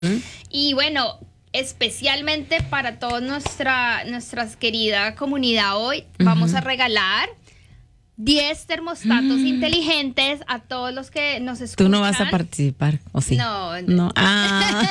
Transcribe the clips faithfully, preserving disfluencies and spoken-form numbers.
¿Mm? Y bueno, especialmente para toda nuestra, nuestra querida comunidad hoy, uh-huh. vamos a regalar diez termostatos mm. inteligentes a todos los que nos escuchan. Tú no vas a participar, ¿o sí? No. No. Ah.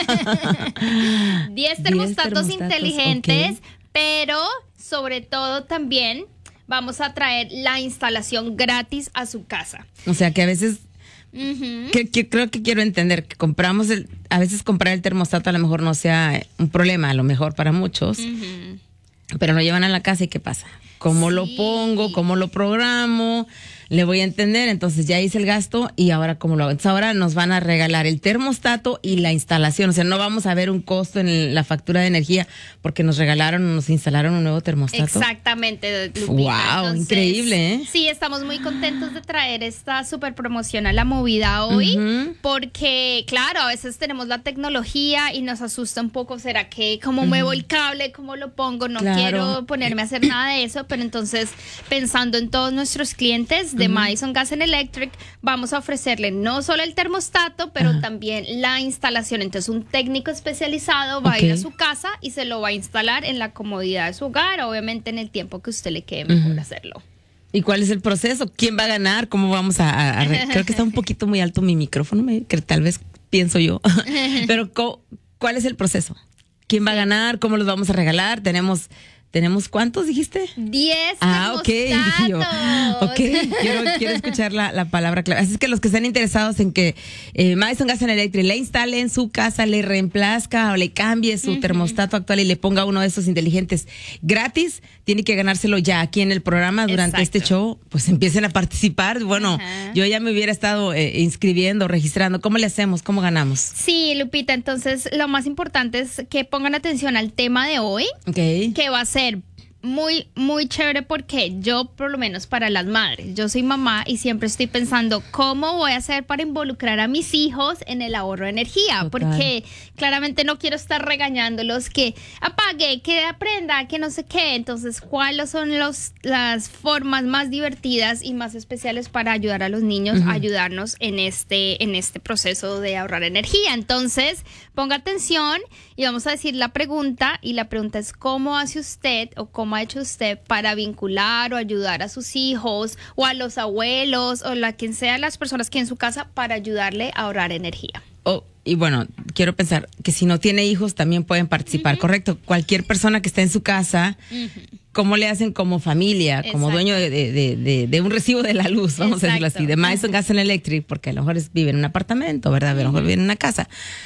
diez termostatos, termostatos inteligentes, okay. Pero sobre todo también vamos a traer la instalación gratis a su casa. O sea que a veces, uh-huh. que, que creo que quiero entender que compramos el, a veces comprar el termostato a lo mejor no sea un problema, a lo mejor para muchos, uh-huh. pero lo llevan a la casa y ¿qué pasa? ¿Cómo sí. lo pongo? ¿Cómo lo programo? Le voy a entender, entonces ya hice el gasto y ahora ¿cómo lo hago? Entonces ahora nos van a regalar el termostato y la instalación, o sea, no vamos a ver un costo en la factura de energía porque nos regalaron, nos instalaron un nuevo termostato. Exactamente, Lupita. Wow, entonces, increíble, ¿eh? Sí, estamos muy contentos de traer esta super promoción a la movida hoy, uh-huh. porque claro, a veces tenemos la tecnología y nos asusta un poco, ¿será que cómo uh-huh. muevo el cable, cómo lo pongo? No claro. quiero ponerme a hacer nada de eso, pero entonces pensando en todos nuestros clientes de uh-huh. Madison Gas and Electric, vamos a ofrecerle no solo el termostato, pero uh-huh. también la instalación. Entonces un técnico especializado va okay. a ir a su casa y se lo va a instalar en la comodidad de su hogar, obviamente en el tiempo que a usted le quede mejor uh-huh. hacerlo. ¿Y cuál es el proceso? ¿Quién va a ganar? ¿Cómo vamos a...? a, a re- Creo que está un poquito muy alto mi micrófono, me, que tal vez pienso yo. Pero ¿cuál es el proceso? ¿Quién va a ganar? ¿Cómo los vamos a regalar? Tenemos... ¿Tenemos cuántos, dijiste? Diez Ah, ok. Dije yo, ok, quiero, quiero escuchar la, la palabra clave. Así es que los que estén interesados en que eh, Madison Gas and Electric le instale en su casa, le reemplazca o le cambie su uh-huh. termostato actual y le ponga uno de esos inteligentes gratis, tiene que ganárselo ya aquí en el programa durante Exacto. este show. Pues empiecen a participar. Bueno, uh-huh. yo ya me hubiera estado eh, inscribiendo, registrando. ¿Cómo le hacemos? ¿Cómo ganamos? Sí, Lupita, entonces lo más importante es que pongan atención al tema de hoy, okay. que va a ser muy, muy chévere porque yo, por lo menos para las madres, yo soy mamá y siempre estoy pensando cómo voy a hacer para involucrar a mis hijos en el ahorro de energía. Total. Porque claramente no quiero estar regañándolos que apague, que aprenda, que no sé qué. Entonces, ¿cuáles son los, las formas más divertidas y más especiales para ayudar a los niños uh-huh. a ayudarnos en este, en este proceso de ahorrar energía? Entonces, ponga atención y vamos a decir la pregunta, y la pregunta es ¿cómo hace usted o cómo ha hecho usted para vincular o ayudar a sus hijos o a los abuelos o la quien sea las personas que en su casa para ayudarle a ahorrar energía? Oh, y bueno, quiero pensar que si no tiene hijos también pueden participar, uh-huh. ¿correcto? Cualquier persona que esté en su casa, uh-huh. ¿cómo le hacen como familia, Exacto. como dueño de, de, de, de un recibo de la luz, vamos Exacto. a decirlo así, de Madison Gas and Electric, porque a lo mejor es, vive en un apartamento, ¿verdad? A lo mejor vive en una casa.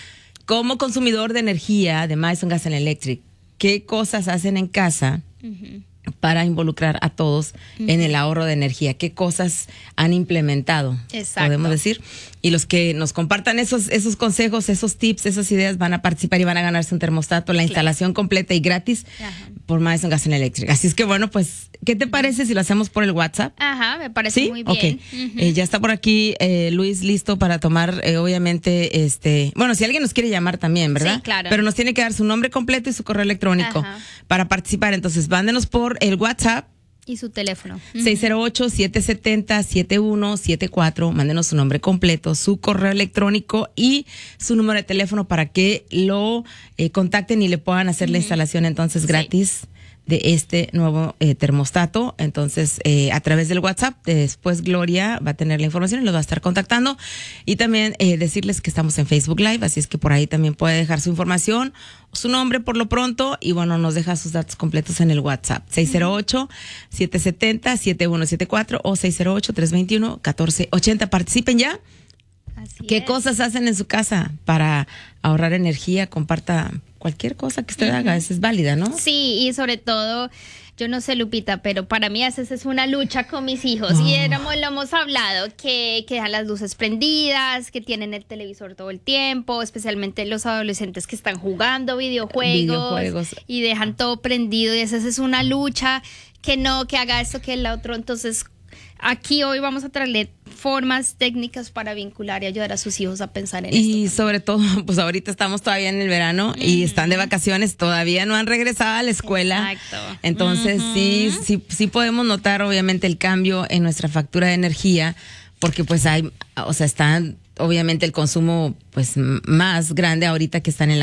Como consumidor de energía de Madison Gas and Electric, ¿qué cosas hacen en casa uh-huh. para involucrar a todos uh-huh. en el ahorro de energía? ¿Qué cosas han implementado? Exacto. Podemos decir. Y los que nos compartan esos, esos consejos, esos tips, esas ideas, van a participar y van a ganarse un termostato, la claro. instalación completa y gratis Ajá. por Madison Gas and Electric. Así es que bueno, pues, ¿qué te parece si lo hacemos por el WhatsApp? Ajá, me parece ¿Sí? muy bien. Okay. Uh-huh. Eh, ya está por aquí eh, Luis listo para tomar, eh, obviamente, este, bueno, si alguien nos quiere llamar también, ¿verdad? Sí, claro. Pero nos tiene que dar su nombre completo y su correo electrónico Ajá. para participar. Entonces, mándenos por el WhatsApp. Y su teléfono. seis cero ocho, siete siete cero, siete uno siete cuatro. Mándenos su nombre completo, su correo electrónico y su número de teléfono para que lo eh, contacten y le puedan hacer uh-huh. la instalación entonces gratis. Sí. de este nuevo eh, termostato. Entonces, eh, a través del WhatsApp, después Gloria va a tener la información y los va a estar contactando. Y también eh, decirles que estamos en Facebook Live, así es que por ahí también puede dejar su información, su nombre por lo pronto, y bueno, nos deja sus datos completos en el WhatsApp. seis cero ocho, siete siete cero, siete uno siete cuatro o seis cero ocho, tres dos uno, uno cuatro ocho cero. Participen ya. Así ¿Qué es. cosas hacen en su casa para ahorrar energía? Comparta cualquier cosa que usted uh-huh. haga, esa es válida, ¿no? Sí, y sobre todo, yo no sé, Lupita, pero para mí a veces es una lucha con mis hijos. Oh. Y éramos, lo hemos hablado, que, que dejan las luces prendidas, que tienen el televisor todo el tiempo, especialmente los adolescentes que están jugando videojuegos, videojuegos. y dejan todo prendido. Y esa es una lucha, que no, que haga esto, que el otro. Entonces, aquí hoy vamos a traerle formas técnicas para vincular y ayudar a sus hijos a pensar en esto. Y sobre todo, pues ahorita estamos todavía en el verano uh-huh. y están de vacaciones, todavía no han regresado a la escuela. Exacto. Entonces uh-huh. sí, sí, sí podemos notar obviamente el cambio en nuestra factura de energía, porque pues hay, o sea, están obviamente el consumo pues más grande ahorita que están en la